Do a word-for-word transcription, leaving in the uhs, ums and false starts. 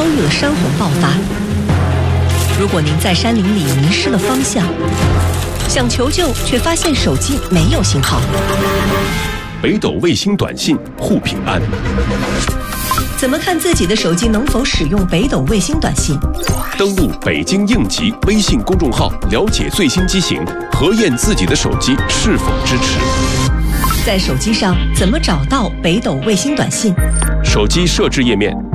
遇了山洪爆发。如果您在山林里迷失了方向，想求救却发现手机没有信号， 北斗卫星短信护平安。 怎么看自己的手机能否使用北斗卫星短信？ 登录北京应急微信公众号，了解最新机型，核验自己的手机是否支持。 在手机上怎么找到北斗卫星短信？ 手机设置页面